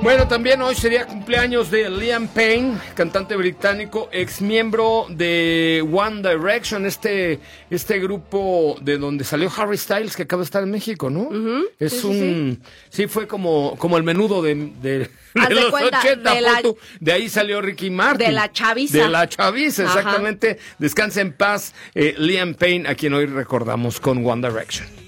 Bueno, también hoy sería cumpleaños de Liam Payne, cantante británico, ex miembro de One Direction, este grupo de donde salió Harry Styles, que acaba de estar en México, ¿no? Uh-huh. Es sí, fue como el menudo de los cuenta, 80, de ahí salió Ricky Martin. De la chaviza. De la chaviza, exactamente. Ajá. Descansa en paz, Liam Payne, a quien hoy recordamos con One Direction.